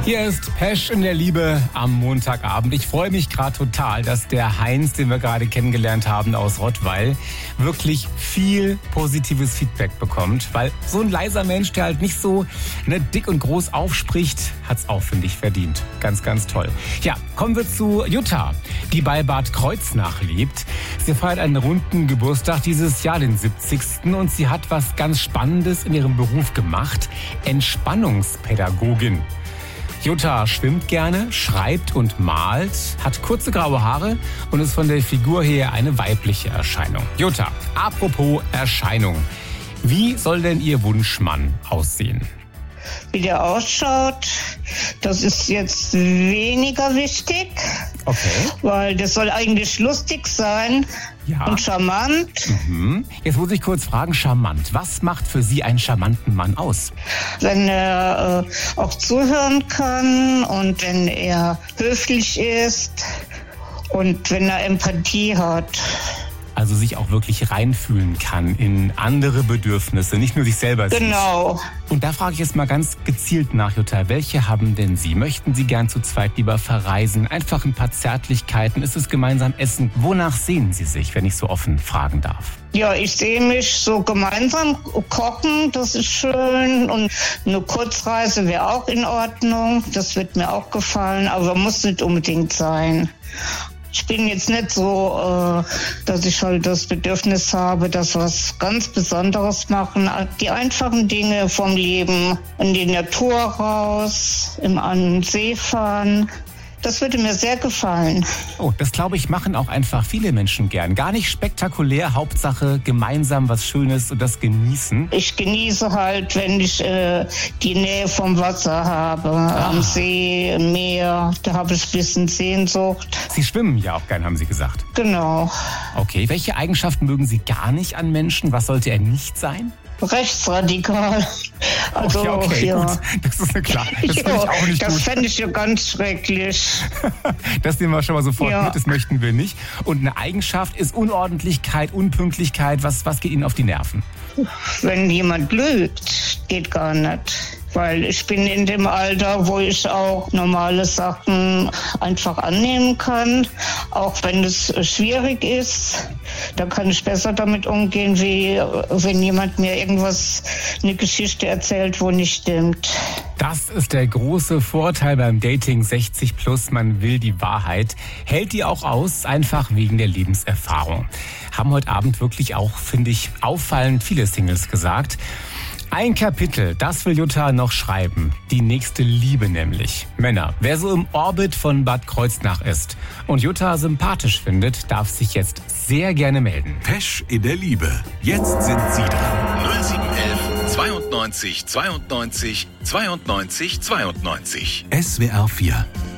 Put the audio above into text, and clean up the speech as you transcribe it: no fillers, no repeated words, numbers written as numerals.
Hier ist Pesch in der Liebe am Montagabend. Ich freue mich gerade total, dass der Heinz, den wir gerade kennengelernt haben aus Rottweil, wirklich viel positives Feedback bekommt. Weil so ein leiser Mensch, der halt nicht so dick und groß aufspricht, hat's auch, finde ich, verdient. Ganz, ganz toll. Ja, kommen wir zu Jutta, die bei Bad Kreuznach lebt. Sie feiert einen runden Geburtstag dieses Jahr, den 70. Und sie hat was ganz Spannendes in ihrem Beruf gemacht. Entspannungspädagogin. Jutta schwimmt gerne, schreibt und malt, hat kurze graue Haare und ist von der Figur her eine weibliche Erscheinung. Jutta, apropos Erscheinung. Wie soll denn Ihr Wunschmann aussehen? Wie der ausschaut, das ist jetzt weniger wichtig. Okay. Weil das soll eigentlich lustig sein und charmant. Jetzt muss ich kurz fragen, charmant. Was macht für Sie einen charmanten Mann aus? Wenn er auch zuhören kann und wenn er höflich ist und wenn er Empathie hat. Also sich auch wirklich reinfühlen kann in andere Bedürfnisse, nicht nur sich selber sieht. Genau. Und da frage ich jetzt mal ganz gezielt nach, Jutta, welche haben denn Sie? Möchten Sie gern zu zweit lieber verreisen? Einfach ein paar Zärtlichkeiten? Ist es gemeinsam essen? Wonach sehen Sie sich, wenn ich so offen fragen darf? Ja, ich sehe mich so gemeinsam kochen, das ist schön. Und eine Kurzreise wäre auch in Ordnung, das wird mir auch gefallen, aber muss nicht unbedingt sein. Ich bin jetzt nicht so, dass ich halt das Bedürfnis habe, dass wir was ganz Besonderes machen. Die einfachen Dinge vom Leben, in die Natur raus, an den See fahren. Das würde mir sehr gefallen. Oh, das glaube ich, machen auch einfach viele Menschen gern. Gar nicht spektakulär, Hauptsache gemeinsam was Schönes und das genießen. Ich genieße halt, wenn ich die Nähe vom Wasser habe, am See, im Meer. Da habe ich ein bisschen Sehnsucht. Sie schwimmen ja auch gern, haben Sie gesagt. Genau. Okay, welche Eigenschaften mögen Sie gar nicht an Menschen? Was sollte er nicht sein? Rechtsradikal. Also, okay, ja. Gut. Das ist ja klar. Das finde ich auch nicht das gut. fände ich ja ganz schrecklich. Das nehmen wir schon mal sofort mit, das möchten wir nicht. Und eine Eigenschaft ist Unordentlichkeit, Unpünktlichkeit. Was geht Ihnen auf die Nerven? Wenn jemand lügt, geht gar nicht. Weil ich bin in dem Alter, wo ich auch normale Sachen einfach annehmen kann, auch wenn es schwierig ist. Da kann ich besser damit umgehen, wie wenn jemand mir eine Geschichte erzählt, wo nicht stimmt. Das ist der große Vorteil beim Dating 60+. Man will die Wahrheit. Hält die auch aus, einfach wegen der Lebenserfahrung. Haben heute Abend wirklich auch, finde ich, auffallend viele Singles gesagt. Ein Kapitel, das will Jutta noch schreiben. Die nächste Liebe nämlich. Männer, wer so im Orbit von Bad Kreuznach ist und Jutta sympathisch findet, darf sich jetzt sehr gerne melden. Pesch in der Liebe. Jetzt sind Sie dran. 0711 92 92 92 92 92. SWR 4